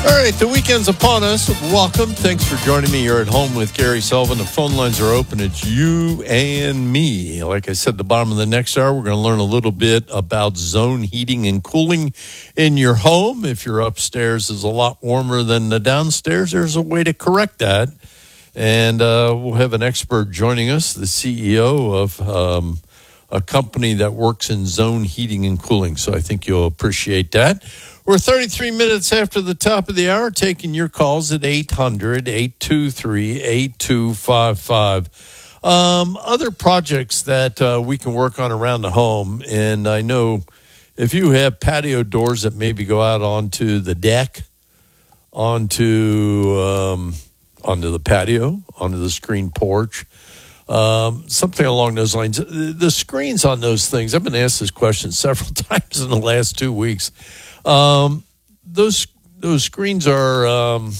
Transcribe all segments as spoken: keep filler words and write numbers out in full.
All right, the weekend's upon us. Welcome. Thanks for joining me. You're at home with Gary Sullivan. The phone lines are open. It's you and me. Like I said, at the bottom of the next hour, we're going to learn a little bit about zone heating and cooling in your home. If your upstairs is a lot warmer than the downstairs, there's a way to correct that. And uh, we'll have an expert joining us, the C E O of um, a company that works in zone heating and cooling. So I think you'll appreciate that. We're thirty-three minutes after the top of the hour, taking your calls at eight hundred, eight two three, eight two five five. Um, other projects that uh, we can work on around the home, and I know if you have patio doors that maybe go out onto the deck, onto um, onto the patio, onto the screen porch, um, something along those lines. The screens on those things, I've been asked this question several times in the last two weeks. Um, those those screens are um,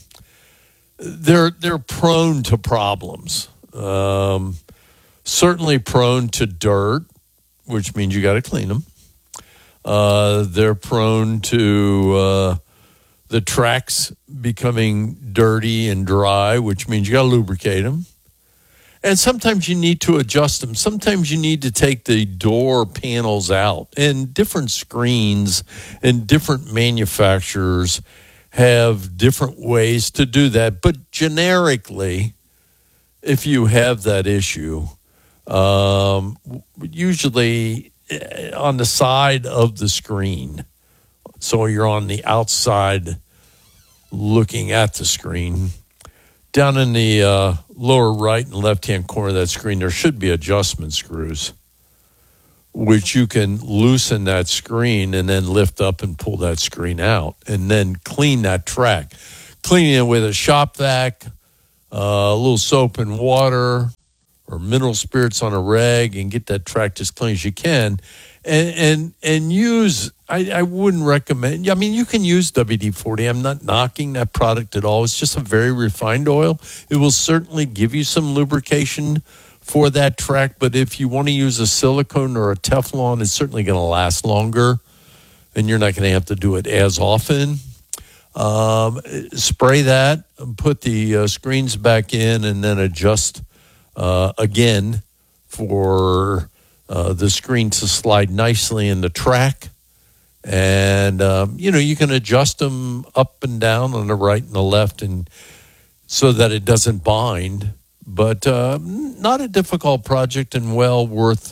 they're they're prone to problems. Um, certainly prone to dirt, which means you got to clean them. Uh, they're prone to uh, the tracks becoming dirty and dry, which means you got to lubricate them. And sometimes you need to adjust them. Sometimes you need to take the door panels out. And different screens and different manufacturers have different ways to do that. But generically, if you have that issue, um, usually on the side of the screen, so you're on the outside looking at the screen, down in the uh, lower right and left-hand corner of that screen, there should be adjustment screws, which you can loosen that screen and then lift up and pull that screen out and then clean that track. Cleaning it with a shop vac, uh, a little soap and water, or mineral spirits on a rag, and get that track as clean as you can. And and and use, I, I wouldn't recommend, I mean, you can use W D forty. I'm not knocking that product at all. It's just a very refined oil. It will certainly give you some lubrication for that track, but if you want to use a silicone or a Teflon, it's certainly going to last longer, and you're not going to have to do it as often. Um, spray that, put the uh, screens back in, and then adjust uh, again for Uh, the screen to slide nicely in the track. And, um, you know, you can adjust them up and down on the right and the left and so that it doesn't bind. But uh, not a difficult project and well worth,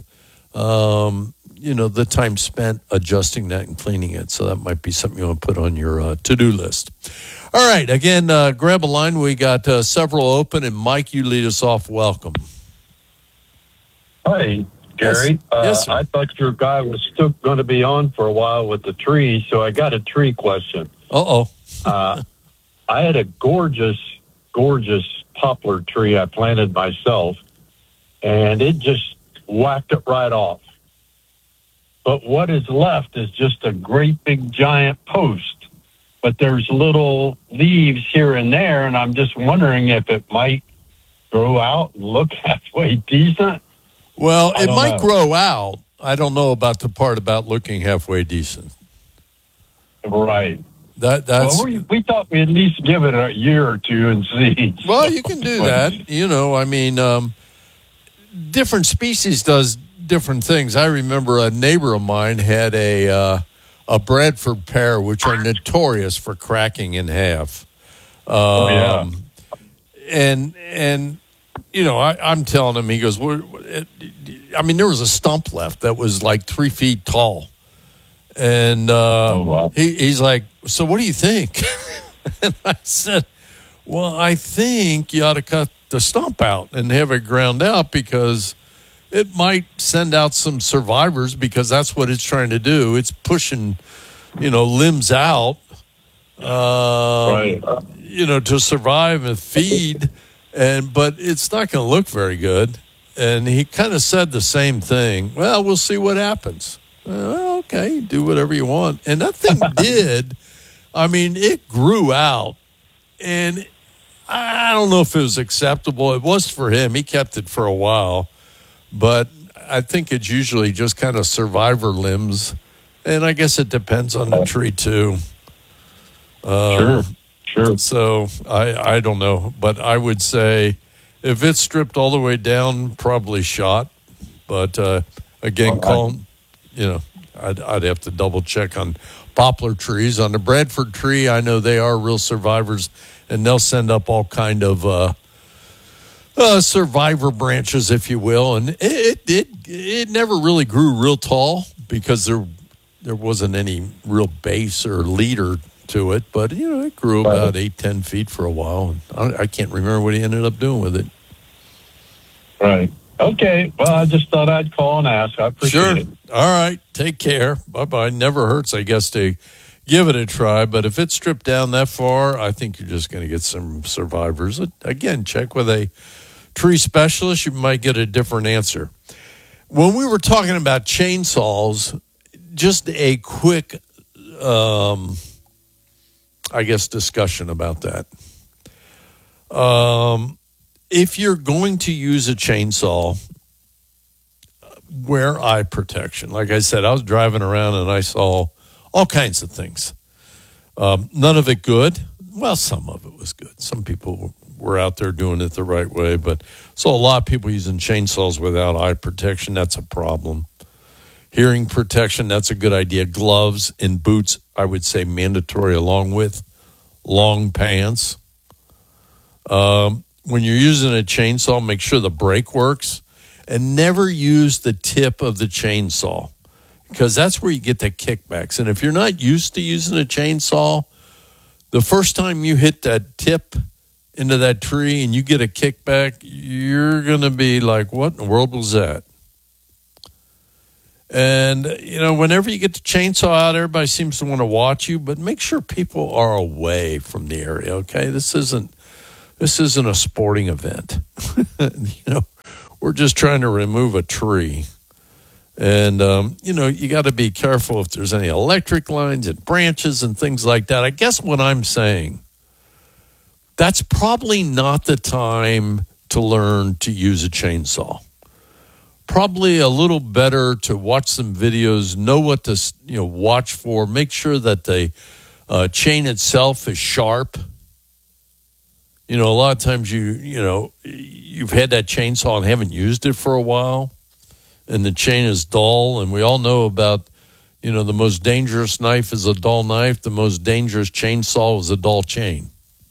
um, you know, the time spent adjusting that and cleaning it. So that might be something you want to put on your uh, to-do list. All right, again, uh, grab a line. We got uh, several open. And, Mike, you lead us off. Welcome. Hi. Gary, yes. Uh, Yes, I thought your guy was still going to be on for a while with the trees, so I got a tree question. Uh-oh. uh, I had a gorgeous, gorgeous poplar tree I planted myself, and it just whacked it right off. But what is left is just a great big giant post. But there's little leaves here and there, and I'm just wondering if it might grow out and look halfway decent. Well, it might know. grow out. I don't know about the part about looking halfway decent. Right. That that's well, we, we thought we'd at least give it a year or two and see. well, you can do that. You know, I mean, um, different species does different things. I remember a neighbor of mine had a uh, a Bradford pear, which are notorious for cracking in half. Um, oh yeah. And and. You know, I, I'm telling him, he goes, we're, I mean, there was a stump left that was like three feet tall. And uh, oh, wow. he, he's like, so what do you think? And I said, well, I think you ought to cut the stump out and have it ground out because it might send out some survivors because that's what it's trying to do. It's pushing, you know, limbs out, um, right. you know, to survive and feed. And but it's not going to look very good. And he kind of said the same thing. Well, we'll see what happens. Well, okay, do whatever you want. And that thing did. I mean, it grew out. And I don't know if it was acceptable. It was for him. He kept it for a while. But I think it's usually just kind of survivor limbs. And I guess it depends on the tree, too. Sure, sure. So I, I don't know, but I would say if it's stripped all the way down, probably shot. But uh, again, call, you know, I'd, I'd have to double check on poplar trees. On the Bradford tree, I know they are real survivors, and they'll send up all kind of uh, uh, survivor branches, if you will. And it, it it never really grew real tall because there there wasn't any real base or leader to it. But, you know, it grew about eight, ten feet for a while. And I, I can't remember what he ended up doing with it. Right. Okay. Well, I just thought I'd call and ask. I appreciate sure. it. All right. Take care. Bye-bye. Never hurts, I guess, to give it a try. But if it's stripped down that far, I think you're just going to get some survivors. Again, check with a tree specialist. You might get a different answer. When we were talking about chainsaws, just a quick, um, I guess, discussion about that. Um, if you're going to use a chainsaw, wear eye protection. Like I said, I was driving around and I saw all kinds of things. Um, none of it good. Well, some of it was good. Some people were out there doing it the right way, but saw a lot of people using chainsaws without eye protection. That's a problem. Hearing protection, that's a good idea. Gloves and boots, I would say mandatory, along with long pants. Um, when you're using a chainsaw, make sure the brake works, and never use the tip of the chainsaw, because that's where you get the kickbacks. And if you're not used to using a chainsaw, the first time you hit that tip into that tree and you get a kickback, you're going to be like, what in the world was that? And, you know, whenever you get the chainsaw out, everybody seems to want to watch you, but make sure people are away from the area, okay? This isn't this isn't a sporting event. You know, we're just trying to remove a tree. And, um, you know, you got to be careful if there's any electric lines and branches and things like that. I guess what I'm saying, that's probably not the time to learn to use a chainsaw. Probably a little better to watch some videos, know what to, you know, watch for, make sure that the uh, chain itself is sharp. You know, a lot of times you, you know, you've had that chainsaw and haven't used it for a while, and the chain is dull, and we all know about, you know, the most dangerous knife is a dull knife. The most dangerous chainsaw is a dull chain.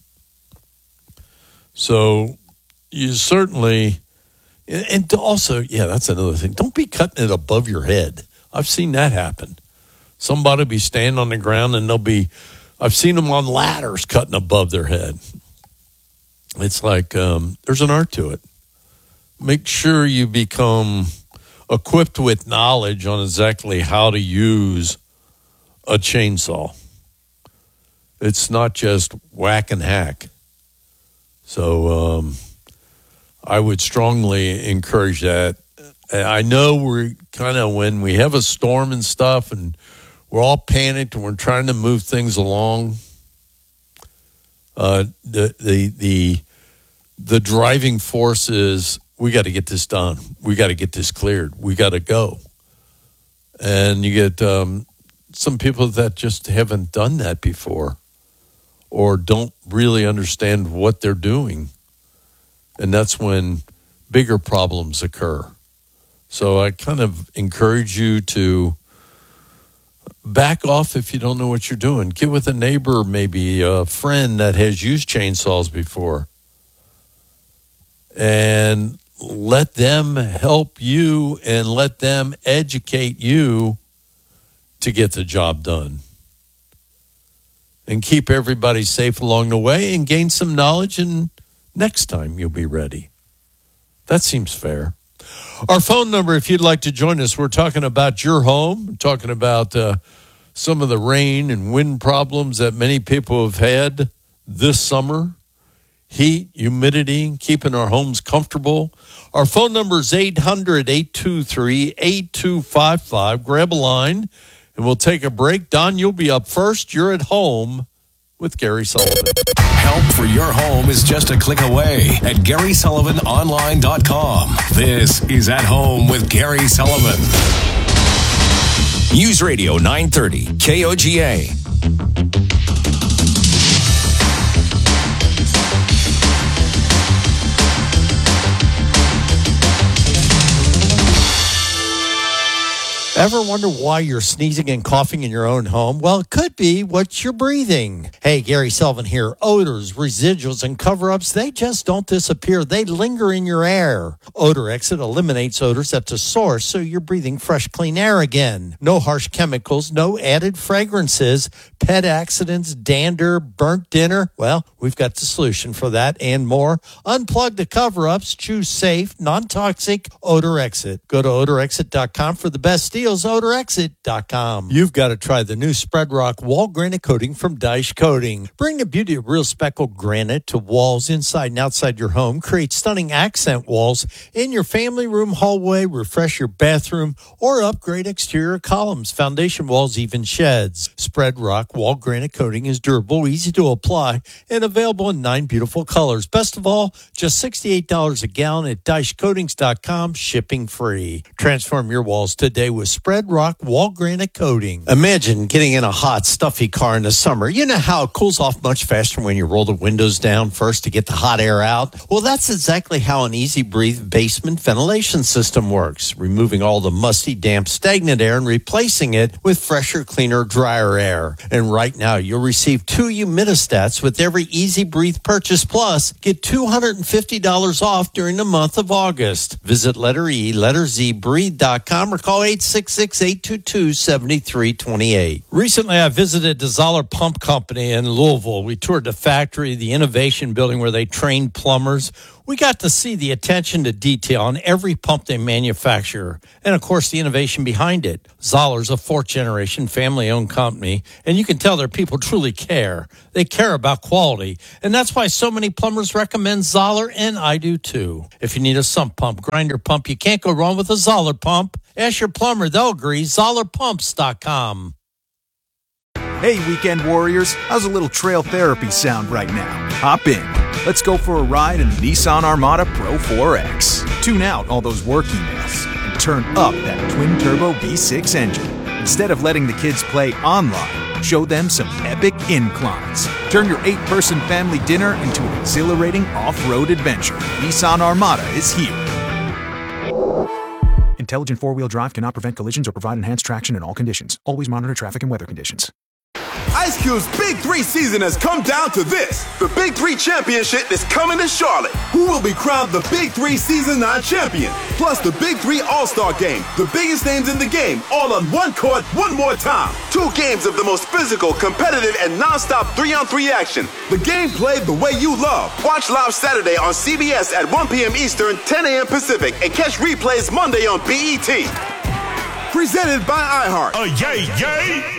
So you certainly... And also, yeah, that's another thing. Don't be cutting it above your head. I've seen that happen. Somebody will be standing on the ground and they'll be, I've seen them on ladders cutting above their head. It's like um, there's an art to it. Make sure you become equipped with knowledge on exactly how to use a chainsaw. It's not just whack and hack. So, um, I would strongly encourage that. I know we're kind of, when we have a storm and stuff and we're all panicked and we're trying to move things along, uh, the, the, the, the driving force is we got to get this done. We got to get this cleared. We got to go. And you get um, some people that just haven't done that before or don't really understand what they're doing. And that's when bigger problems occur. So I kind of encourage you to back off if you don't know what you're doing. Get with a neighbor, maybe a friend that has used chainsaws before, and let them help you and let them educate you to get the job done. And keep everybody safe along the way and gain some knowledge, and next time you'll be ready. That seems fair. Our phone number, if you'd like to join us, we're talking about your home, we're talking about uh, some of the rain and wind problems that many people have had this summer, heat, humidity, keeping our homes comfortable. Our phone number is eight hundred, eight two three, eight two five five. Grab a line, and we'll take a break. Don, you'll be up first. You're at home with Gary Sullivan. Help for your home is just a click away at Gary Sullivan Online dot com. This is At Home with Gary Sullivan. News Radio nine thirty K O G A. Ever wonder why you're sneezing and coughing in your own home? Well, it could be what you're breathing. Hey, Gary Sullivan here. Odors, residuals, and cover-ups, they just don't disappear. They linger in your air. Odor Exit eliminates odors at the source, so you're breathing fresh, clean air again. No harsh chemicals, no added fragrances, pet accidents, dander, burnt dinner. Well, we've got the solution for that and more. Unplug the cover-ups. Choose safe, non-toxic Odor Exit. Go to odor exit dot com for the best deals. odor exit dot com. You've got to try the new Spread Rock Wall Granite Coating from Dyche Coating. Bring the beauty of real speckled granite to walls inside and outside your home. Create stunning accent walls in your family room, hallway, refresh your bathroom, or upgrade exterior columns, foundation walls, even sheds. Spread Rock Wall Granite Coating is durable, easy to apply, and available in nine beautiful colors. Best of all, just sixty-eight dollars a gallon at dyche coatings dot com, shipping free. Transform your walls today with Spread Rock Wall Granite Coating. Imagine getting in a hot, stuffy car in the summer. You know how it cools off much faster when you roll the windows down first to get the hot air out? Well, that's exactly how an Easy Breathe basement ventilation system works, removing all the musty, damp, stagnant air and replacing it with fresher, cleaner, drier air. And right now, you'll receive two humidistats with every Easy Breathe purchase. Plus, get two hundred fifty dollars off during the month of August. Visit letter E, letter Z, breathe dot com or call eight six six, eight two two, seven three two eight. Recently, I visited the Zoller Pump Company in Louisville. We toured the factory, the innovation building where they train plumbers. We got to see the attention to detail on every pump they manufacture, and of course the innovation behind it. Zoller's a fourth-generation family-owned company, and you can tell their people truly care. They care about quality, and that's why so many plumbers recommend Zoller, and I do too. If you need a sump pump, grinder pump, you can't go wrong with a Zoller pump. Ask your plumber, they'll agree. zoller pumps dot com. Hey, weekend warriors, how's a little trail therapy sound right now? Hop in. Let's go for a ride in the Nissan Armada Pro four X. Tune out all those work emails and turn up that twin-turbo V six engine. Instead of letting the kids play online, show them some epic inclines. Turn your eight-person family dinner into an exhilarating off-road adventure. Nissan Armada is here. Intelligent four-wheel drive cannot prevent collisions or provide enhanced traction in all conditions. Always monitor traffic and weather conditions. Ice Cube's Big Three season has come down to this. The Big Three Championship is coming to Charlotte. Who will be crowned the Big Three Season nine champion? Plus the Big Three All-Star Game. The biggest names in the game, all on one court, one more time. Two games of the most physical, competitive, and non-stop three-on-three action. The game played the way you love. Watch live Saturday on C B S at one p.m. Eastern, ten a.m. Pacific, and catch replays Monday on B E T. Presented by iHeart. Oh, yay, yay!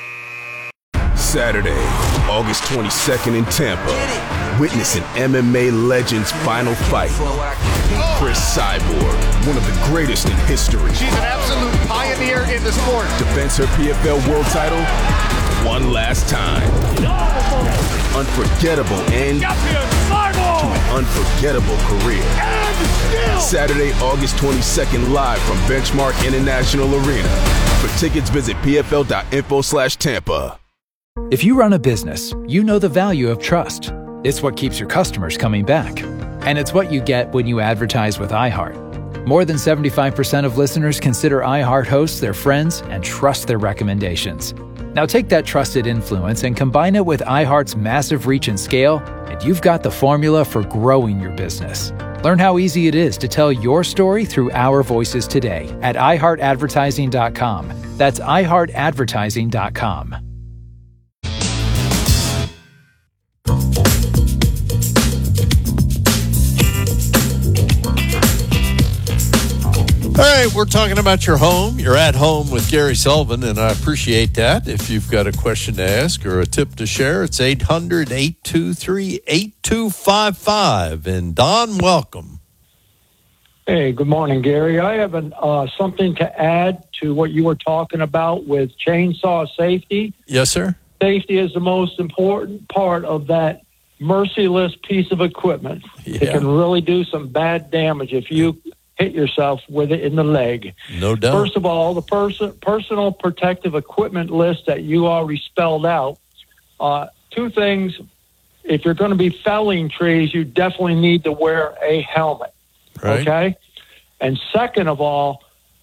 Saturday, August twenty-second in Tampa. Witness an M M A legend's final fight. Chris Cyborg, one of the greatest in history. She's an absolute pioneer in the sport. Defends her P F L world title one last time. Unforgettable end to an unforgettable career. Saturday, August twenty-second, live from Benchmark International Arena. For tickets, visit p f l dot info slash Tampa. If you run a business, you know the value of trust. It's what keeps your customers coming back. And it's what you get when you advertise with iHeart. More than seventy-five percent of listeners consider iHeart hosts their friends and trust their recommendations. Now take that trusted influence and combine it with iHeart's massive reach and scale, and you've got the formula for growing your business. Learn how easy it is to tell your story through our voices today at i heart advertising dot com. That's i heart advertising dot com. All right, we're talking about your home. You're at home with Gary Sullivan, and I appreciate that. If you've got a question to ask or a tip to share, it's eight hundred, eight two three, eight two five five. And Don, welcome. Hey, good morning, Gary. I have an, uh, something to add to what you were talking about with chainsaw safety. Yes, sir. Safety is the most important part of that merciless piece of equipment. Yeah. It can really do some bad damage if you hit yourself with it in the leg. No doubt. First of all, the person, personal protective equipment list that you already spelled out, uh, two things. If you're going to be felling trees, you definitely need to wear a helmet. Right. Okay? And second of all,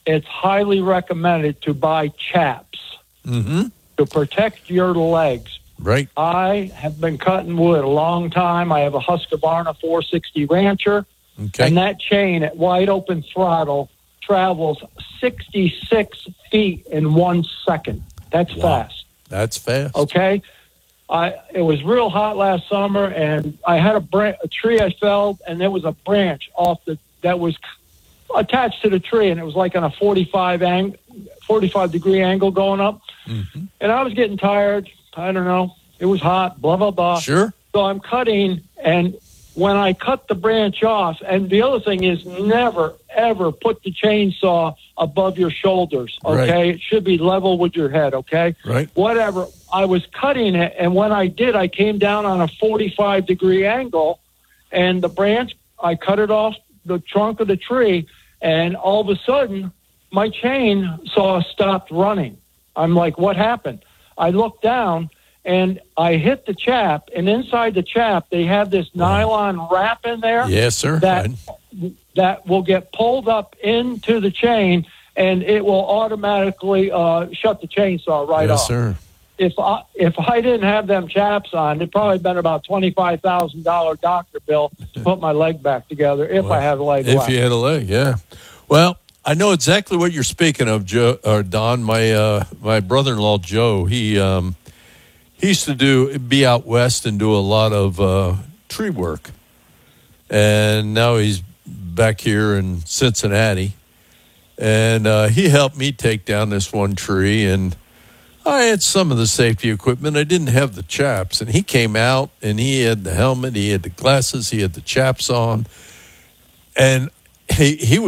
it's highly recommended to buy chaps Mm-hmm. to protect your legs. Right. I have been cutting wood a long time. I have a Husqvarna four sixty Rancher, Okay. and that chain at wide open throttle travels sixty-six feet in one second. That's Wow. fast. That's fast. Okay. I it was real hot last summer, and I had a, bran- a tree I felled, and there was a branch off the that was attached to the tree, and it was like on a forty-five ang- forty-five degree angle going up. Mm-hmm. And I was getting tired. I don't know. It was hot. Blah blah blah. Sure. So I'm cutting, and when I cut the branch off, and the other thing is never ever put the chainsaw above your shoulders. Okay, Right. it should be level with your head. Okay. Right. Whatever. I was cutting it, and when I did, I came down on a forty-five degree angle, and the branch, I cut it off the trunk of the tree, and all of a sudden, my chainsaw stopped running. I'm like, what happened? I looked down, and I hit the chap, and inside the chap, they have this nylon wrap in there Yes, sir. that I- that will get pulled up into the chain, and it will automatically uh, shut the chainsaw right yes, off. sir. If I if I didn't have them chaps on, it'd probably been about twenty five thousand dollar doctor bill to put my leg back together if I had a leg If left. you had a leg, yeah. Well, I know exactly what you're speaking of, Joe or Don. My uh, my brother-in-law Joe, he um, he used to do be out west and do a lot of uh, tree work, and now he's back here in Cincinnati, and uh, he helped me take down this one tree, and I had some of the safety equipment. I didn't have the chaps, and he came out and he had the helmet, he had the glasses, he had the chaps on, and he he was.